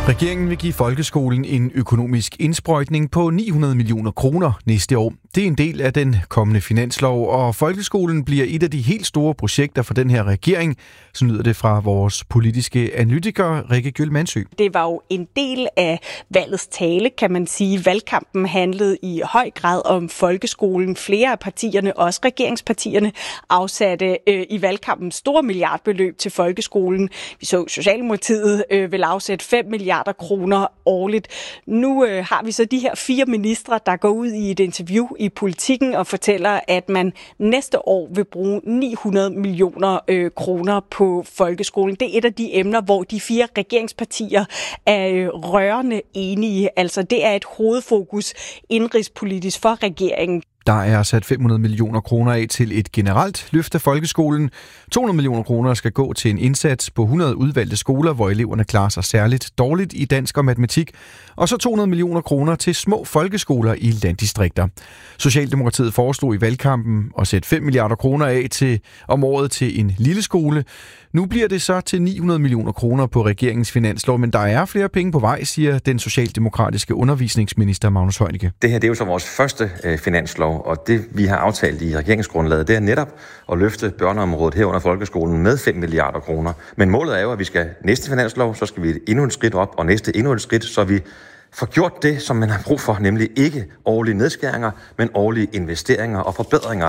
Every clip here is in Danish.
Regeringen vil give folkeskolen en økonomisk indsprøjtning på 900 millioner kroner næste år. Det er en del af den kommende finanslov, og folkeskolen bliver et af de helt store projekter for den her regering. Så lyder det fra vores politiske analytiker, Rikke Gjøl-Mandsø. Det var jo en del af valgets tale, kan man sige. Valgkampen handlede i høj grad om folkeskolen. Flere af partierne, også regeringspartierne, afsatte i valgkampen store milliardbeløb til folkeskolen. Vi så Socialdemokratiet vil afsætte 5 milliarder kroner årligt. Nu har vi så de her 4 ministre, der går ud i et interview i Politikken og fortæller, at man næste år vil bruge 900 millioner kroner på folkeskolen. Det er et af de emner, hvor de 4 regeringspartier er rørende enige. Altså det er et hovedfokus indrigspolitisk for regeringen. Der er sat 500 millioner kroner af til et generelt løft af folkeskolen. 200 millioner kroner skal gå til en indsats på 100 udvalgte skoler, hvor eleverne klarer sig særligt dårligt i dansk og matematik. Og så 200 millioner kroner til små folkeskoler i landdistrikter. Socialdemokratiet foreslog i valgkampen at sætte 5 milliarder kroner af om året til en lille skole. Nu bliver det så til 900 millioner kroner på regeringens finanslov, men der er flere penge på vej, siger den socialdemokratiske undervisningsminister Magnus Heunicke. Det her det er jo så vores første finanslov, og det vi har aftalt i regeringsgrundlaget, det er netop at løfte børneområdet herunder folkeskolen med 5 milliarder kroner. Men målet er jo, at vi skal næste finanslov, så skal vi endnu et skridt op, og næste endnu et skridt, så vi får gjort det, som man har brug for, nemlig ikke årlige nedskæringer, men årlige investeringer og forbedringer.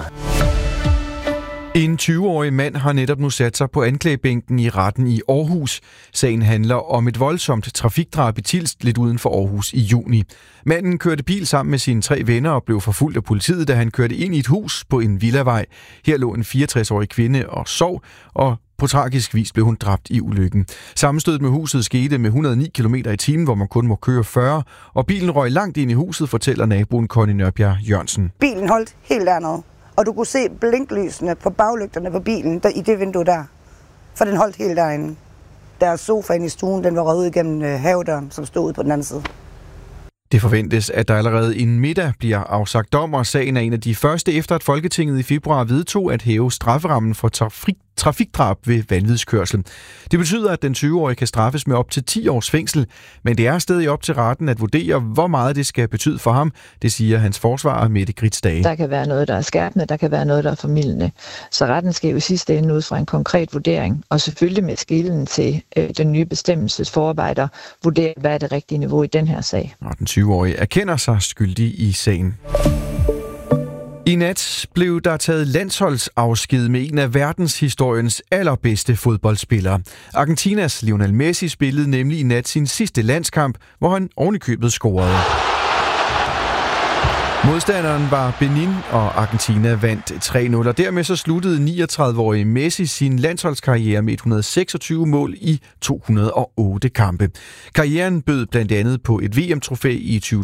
En 20-årig mand har netop nu sat sig på anklagebænken i retten i Aarhus. Sagen handler om et voldsomt trafikdrab i Tilst lidt uden for Aarhus i juni. Manden kørte bil sammen med sine 3 venner og blev forfulgt af politiet, da han kørte ind i et hus på en villavej. Her lå en 64-årig kvinde og sov, og på tragisk vis blev hun dræbt i ulykken. Sammenstødet med huset skete med 109 km/t, hvor man kun må køre 40, og bilen røg langt ind i huset, fortæller naboen Conny Nørbjerg Jørgensen. Bilen holdt helt dernede. Og du kunne se blinklysene på baglygterne på bilen i det vindue der. For den holdt helt derinde. Deres sofa inde i stuen, den var røget igennem havedøren, som stod ude på den anden side. Det forventes, at der allerede inden middag bliver afsagt dom, og sagen er en af de første efter, at Folketinget i februar vedtog at hæve strafferammen for trafikdrab ved vanvidskørsel. Det betyder, at den 20-årige kan straffes med op til 10 års fængsel, men det er stadig op til retten at vurdere, hvor meget det skal betyde for ham. Det siger hans forsvarer Mette Grits Dage. Der kan være noget, der er skærpende, der kan være noget, der er formildende. Så retten skal jo i sidste ende ud fra en konkret vurdering, og selvfølgelig med skillen til den nye bestemmelses forarbejder vurdere, hvad er det rigtige niveau i den her sag. Og den 20-årige erkender sig skyldig i sagen. I nat blev der taget landsholdsafsked med en af verdenshistoriens allerbedste fodboldspillere. Argentinas Lionel Messi spillede nemlig i nat sin sidste landskamp, hvor han ovenikøbet scorede. Modstanderen var Benin, og Argentina vandt 3-0, og dermed så sluttede 39-årige Messi sin landsholdskarriere med 126 mål i 208 kampe. Karrieren bød blandt andet på et VM-trofæ i